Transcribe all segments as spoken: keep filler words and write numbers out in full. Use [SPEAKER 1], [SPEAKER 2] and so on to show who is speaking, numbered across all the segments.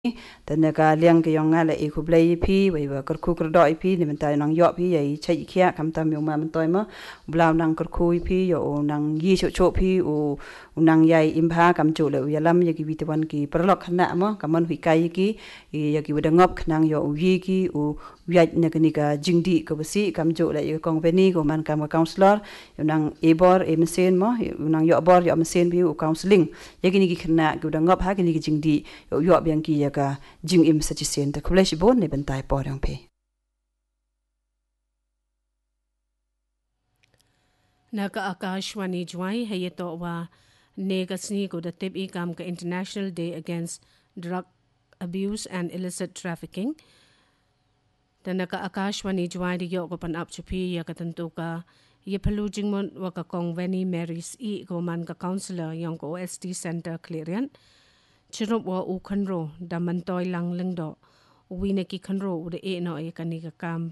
[SPEAKER 1] Tenaga liang ke yang ngala iku blai pi wei wa kerku kerdoi pi ni mentai nang yo pi yai chai khia kam tam yo ma mentoi ma blau nang kerku pi yo nang yi cho cho pi u nang yai impha kam chu le ya lam ya ki bitawan ki perlok khana ma kaman hui kai ki ya ki wedangop nang yo yi ki u yai na ni ka jingdi ko basi kam chu le kong veni ko man kam counselor yo nang e bor e mesin ma nang yo bor yo mesin pi u counseling ya ki ni ki khana ki wedangop ha ki ni ki jingdi yo yo biang ki ya ka jing im sa chi sen ta khule shi bon ne ban tai por yang pe
[SPEAKER 2] naga akashwani jwai hai to wa ne gasni ko da tip i kam ka International Day Against Drug Abuse and Illicit Trafficking da naga akashwani jwai ri yo ko pan up chupi ya ka tantu ka ye phalu jingmon wa ka kong veni marys i ko man ka counselor yang ko O S T Center clearian Chirup wa u khanro da mantoi lang leng do wi ne ki khanro u de e no e kani ka kam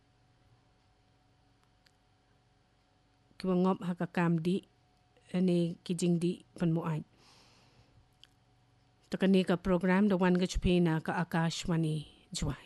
[SPEAKER 2] ki ngop ha ka kam di ane ki jing di pan mo ai to kani ka program da wan ga chupina ka akashwani jwai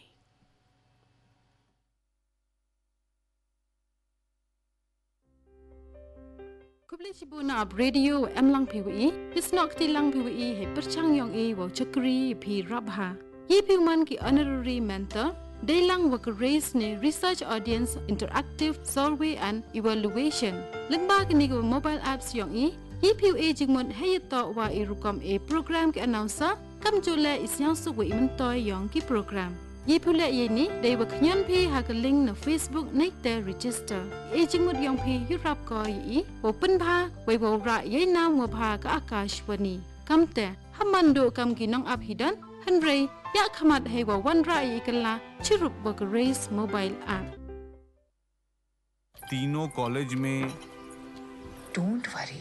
[SPEAKER 3] Kubli Shibuna ab radio em lang pwi hisnok ti lang pwi he perchang yong e wo chakri phi rabha ye phi man ki honorary mentor de lang wa raise ne research audience interactive survey and evaluation lengba ki ni mobile apps yong e ye phi e jingmon he to wa e rukom e program ki announcer kam jule isyang su wi man toy yong ki program ye phule ye ni de wa khyan phi ha ka link na Facebook nei te register e jingmut yong phi yurap ko yi open pha wei wo ra ye na mo pha ka akashwani kamte hamandu kam ki nong ap hidan hanre ya khamat he wa wan ra yi kala chirup wa raise mobile app
[SPEAKER 4] तीनों कॉलेज में
[SPEAKER 5] don't worry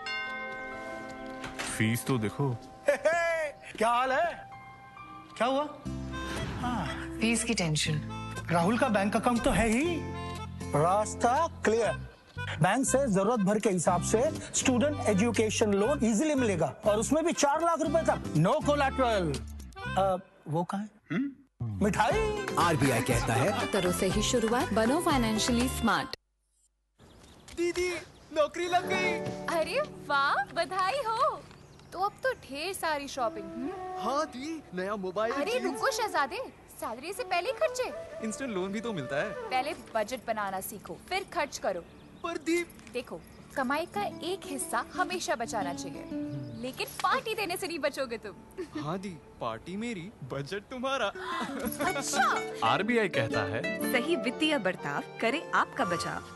[SPEAKER 4] fees तो देखो
[SPEAKER 6] क्या हाल है क्या हुआ
[SPEAKER 5] हाँ, फीस की टेंशन
[SPEAKER 6] राहुल का बैंक अकाउंट तो है ही रास्ता क्लियर बैंक से जरूरत भर के हिसाब से स्टूडेंट एजुकेशन लोन इजीली मिलेगा और उसमें भी चार लाख रुपए तक नो कोलैटरल वो कहाँ है मिठाई
[SPEAKER 7] आरबीआई कहता है
[SPEAKER 8] करो से ही शुरुआत बनो फाइनेंशियली स्मार्ट
[SPEAKER 7] दीदी नौकरी लग गई
[SPEAKER 9] अरे वाह बधाई हो तो अब तो ढेर सारी शॉपिंग
[SPEAKER 7] हाँ दी नया मोबाइल
[SPEAKER 9] अरे रुको शहजादे सैलरी से पहले खर्चे
[SPEAKER 7] इंस्टेंट लोन भी तो मिलता है
[SPEAKER 9] पहले बजट बनाना सीखो फिर खर्च करो
[SPEAKER 7] पर दी
[SPEAKER 9] देखो कमाई का एक हिस्सा हमेशा बचाना चाहिए लेकिन पार्टी देने से नहीं बचोगे तुम
[SPEAKER 7] हाँ दी पार्टी मेरी बजट तुम्हारा
[SPEAKER 9] अच्छा
[SPEAKER 4] आरबीआई कहता है
[SPEAKER 10] सही वित्तीय बर्ताव करे आपका बचाव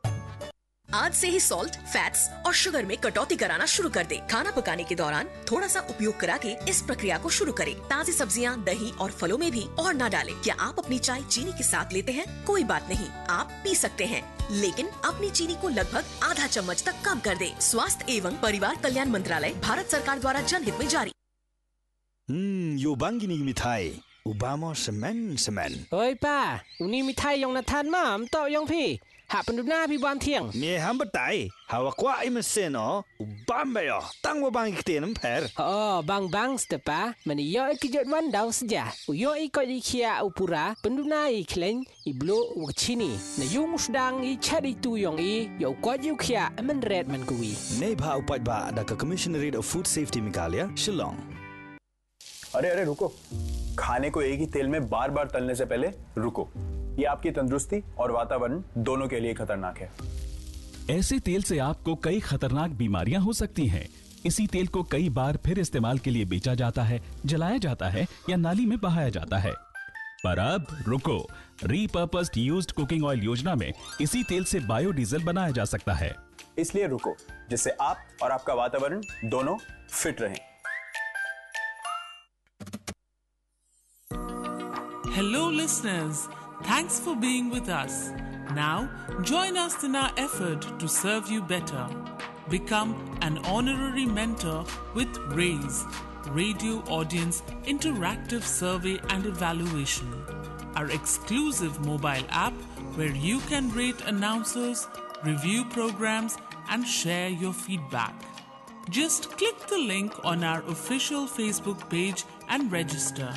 [SPEAKER 11] आज से ही सॉल्ट, फैट्स और शुगर में कटौती कराना शुरू कर दे। खाना पकाने के दौरान थोड़ा सा उपयोग करा के इस प्रक्रिया को शुरू करें। ताज़ी सब्जियां, दही और फलों में भी और ना डालें। क्या आप अपनी चाय चीनी के साथ लेते हैं? कोई बात नहीं, आप पी सकते हैं, लेकिन अपनी चीनी को लगभग आधा चम्मच तक कम कर दें। स्वास्थ्य एवं परिवार कल्याण मंत्रालय, भारत सरकार द्वारा जनहित में जारी।
[SPEAKER 12] Hmm, yo banggi ni mitai. Ubamo semen semen.
[SPEAKER 13] Oi pa, uni mitai yang natan mam to yang pi. Hak penduduk pi ban tiang.
[SPEAKER 12] Ni ham betai. Hawa kwa imesen o. Ubam bayo. Tang wo bang ikte nam per.
[SPEAKER 13] Oh, bang bang stepa. Mani yo ikijot wan daw saja. Uyo ikot ikia upura. Penduduk i kleng i blo wakchini. Na yung sedang i cari tu yang i. Yo kot yu kia men red men kui.
[SPEAKER 12] Nei bha upat ba da ka Commissionerate of Food Safety Meghalaya, Shillong.
[SPEAKER 14] अरे अरे रुको, खाने को एक ही तेल में बार बार तलने से पहले रुको। ये आपकी तंदुरुस्ती और वातावरण दोनों के लिए खतरनाक है।
[SPEAKER 15] ऐसे तेल से आपको कई खतरनाक बीमारियां हो सकती हैं। इसी तेल को कई बार फिर इस्तेमाल के लिए बेचा जाता है, जलाया जाता है या नाली में बहाया जाता है। पर अब रुको, रीपर्पस्ड यूज्ड कुकिंग ऑयल योजना में इसी तेल से बायोडीजल बनाया जा सकता है।
[SPEAKER 14] इसलिए रुको, जिससे आप और आपका वातावरण दोनों फिट रहें।
[SPEAKER 16] Hello listeners, thanks for being with us. Now, join us in our effort to serve you better. Become an honorary mentor with RAISE, Radio Audience Interactive Survey and Evaluation, our exclusive mobile app where you can rate announcers, review programs, and share your feedback. Just click the link on our official Facebook page and register.